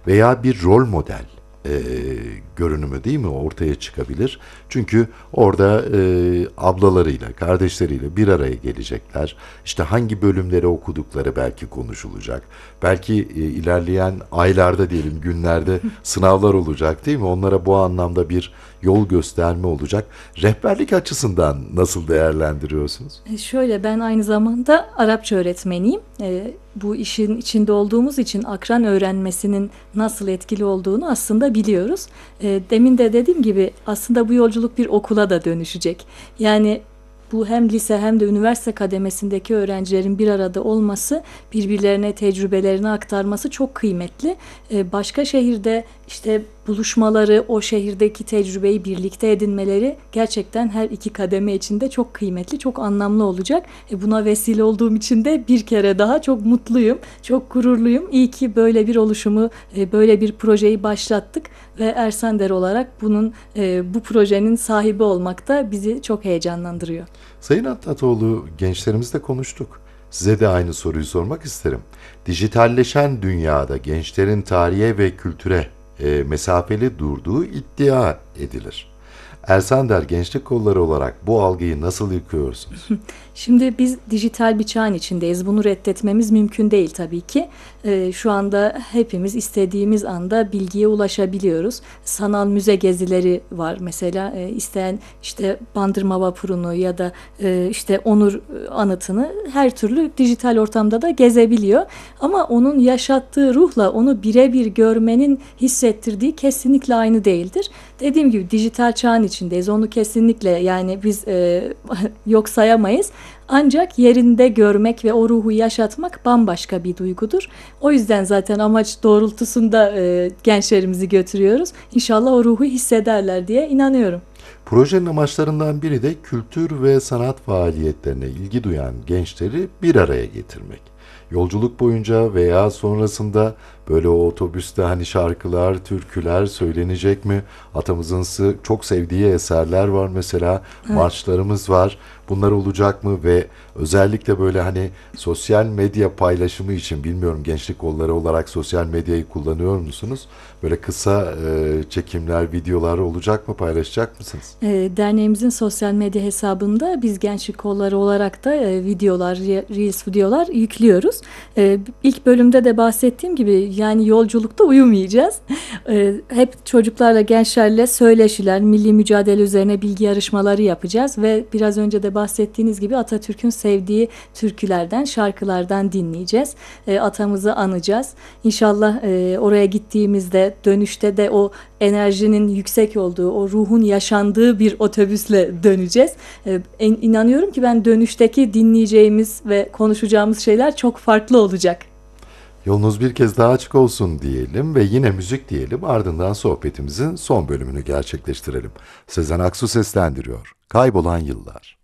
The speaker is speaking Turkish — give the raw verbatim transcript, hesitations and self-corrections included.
veya bir rol model e, görünümü değil mi ortaya çıkabilir. Çünkü orada e, ablalarıyla, kardeşleriyle bir araya gelecekler. İşte hangi bölümleri okudukları belki konuşulacak. Belki e, ilerleyen aylarda diyelim, günlerde sınavlar olacak değil mi? Onlara bu anlamda bir yol gösterme olacak. Rehberlik açısından nasıl değerlendiriyorsunuz? E, Şöyle, ben aynı zamanda Arapça öğretmeniyim. E, bu işin içinde olduğumuz için akran öğrenmesinin nasıl etkili olduğunu aslında biliyoruz. E, demin de dediğim gibi aslında bu yolculuk bir okula da dönüşecek. Yani bu hem lise hem de üniversite kademesindeki öğrencilerin bir arada olması, birbirlerine tecrübelerini aktarması çok kıymetli. Ee, başka şehirde işte buluşmaları, o şehirdeki tecrübeyi birlikte edinmeleri gerçekten her iki kademe için de çok kıymetli, çok anlamlı olacak. E, buna vesile olduğum için de bir kere daha çok mutluyum, çok gururluyum. İyi ki böyle bir oluşumu, e, böyle bir projeyi başlattık ve Ersander olarak bunun, e, bu projenin sahibi olmak da bizi çok heyecanlandırıyor. Sayın Atlatoğlu, gençlerimizle konuştuk. Size de aynı soruyu sormak isterim. Dijitalleşen dünyada gençlerin tarihe ve kültüre e, mesafeli durduğu iddia edilir. Ersander Gençlik Kolları olarak bu algıyı nasıl yıkıyorsunuz? Şimdi biz dijital bir çağın içindeyiz. Bunu reddetmemiz mümkün değil tabii ki. Ee, şu anda hepimiz istediğimiz anda bilgiye ulaşabiliyoruz. Sanal müze gezileri var mesela. Ee, isteyen işte Bandırma Vapuru'nu ya da e, işte Onur Anıtı'nı her türlü dijital ortamda da gezebiliyor. Ama onun yaşattığı ruhla onu birebir görmenin hissettirdiği kesinlikle aynı değildir. Dediğim gibi dijital çağın içindeyiz. Onu kesinlikle, yani biz e, yok sayamayız. Ancak yerinde görmek ve o ruhu yaşatmak bambaşka bir duygudur. O yüzden zaten amaç doğrultusunda e, gençlerimizi götürüyoruz. İnşallah o ruhu hissederler diye inanıyorum. Projenin amaçlarından biri de kültür ve sanat faaliyetlerine ilgi duyan gençleri bir araya getirmek. Yolculuk boyunca veya sonrasında böyle o otobüste hani şarkılar, türküler söylenecek mi? Atamızın sı- çok sevdiği eserler var mesela, Evet. marşlarımız var. Bunlar olacak mı ve özellikle böyle hani sosyal medya paylaşımı için bilmiyorum, gençlik kolları olarak sosyal medyayı kullanıyor musunuz? Böyle kısa e, çekimler, videolar olacak mı? Paylaşacak mısınız? E, derneğimizin sosyal medya hesabında biz gençlik kolları olarak da e, videolar, re- reels videolar yüklüyoruz. E, ilk bölümde de bahsettiğim gibi yani yolculukta uyumayacağız. E, hep çocuklarla, gençlerle söyleşiler, milli mücadele üzerine bilgi yarışmaları yapacağız ve biraz önce de bahsettiğiniz gibi Atatürk'ün sevdiği türkülerden, şarkılardan dinleyeceğiz. E, atamızı anacağız. İnşallah e, oraya gittiğimizde, dönüşte de o enerjinin yüksek olduğu, o ruhun yaşandığı bir otobüsle döneceğiz. Ee, en- inanıyorum ki ben dönüşteki dinleyeceğimiz ve konuşacağımız şeyler çok farklı olacak. Yolunuz bir kez daha açık olsun diyelim ve yine müzik diyelim, ardından sohbetimizin son bölümünü gerçekleştirelim. Sezen Aksu seslendiriyor. Kaybolan Yıllar.